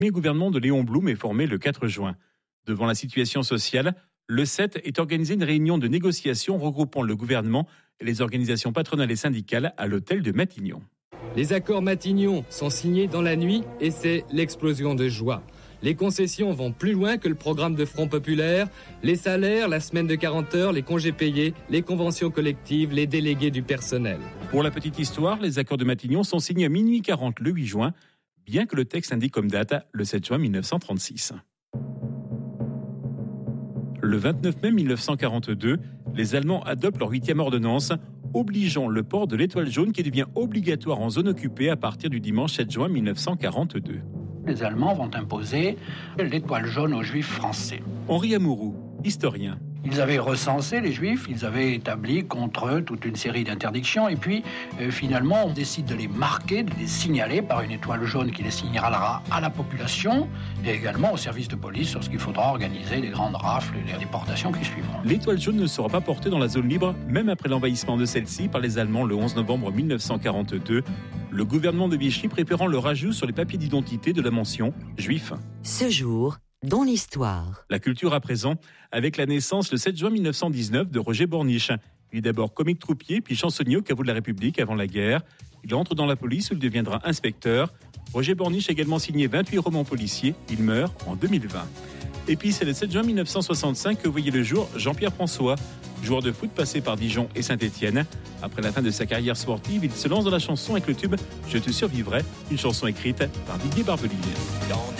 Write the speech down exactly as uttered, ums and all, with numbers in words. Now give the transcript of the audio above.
Le gouvernement de Léon Blum est formé le quatre juin. Devant la situation sociale, le sept est organisé une réunion de négociation regroupant le gouvernement et les organisations patronales et syndicales à l'hôtel de Matignon. Les accords Matignon sont signés dans la nuit et c'est l'explosion de joie. Les concessions vont plus loin que le programme de Front Populaire. Les salaires, la semaine de quarante heures, les congés payés, les conventions collectives, les délégués du personnel. Pour la petite histoire, les accords de Matignon sont signés à minuit quarante le huit juin, bien que le texte indique comme date le sept juin mille neuf cent trente-six. Le vingt-neuf mai mille neuf cent quarante-deux, les Allemands adoptent leur huitième ordonnance, obligeant le port de l'étoile jaune qui devient obligatoire en zone occupée à partir du dimanche sept juin mille neuf cent quarante-deux. Les Allemands vont imposer l'étoile jaune aux Juifs français. Henri Amouroux, historien. Ils avaient recensé les Juifs, ils avaient établi contre eux toute une série d'interdictions et puis euh, finalement on décide de les marquer, de les signaler par une étoile jaune qui les signalera à la population et également au service de police lorsqu'il faudra organiser les grandes rafles et les déportations qui suivront. L'étoile jaune ne sera pas portée dans la zone libre même après l'envahissement de celle-ci par les Allemands le onze novembre mille neuf cent quarante-deux, le gouvernement de Vichy préparant le rajout sur les papiers d'identité de la mention « juif ». Ce jour, dans l'histoire. La culture à présent, avec la naissance le sept juin mille neuf cent dix-neuf de Roger Borniche. Il est d'abord comique troupier, puis chansonnier au caveau de la République avant la guerre. Il entre dans la police où il deviendra inspecteur. Roger Borniche a également signé vingt-huit romans policiers. Il meurt en deux mille vingt. Et puis c'est le sept juin mille neuf cent soixante-cinq que voyait le jour Jean-Pierre François, joueur de foot passé par Dijon et Saint-Étienne. Après la fin de sa carrière sportive, il se lance dans la chanson avec le tube « Je te survivrai », une chanson écrite par Didier Barbelivien.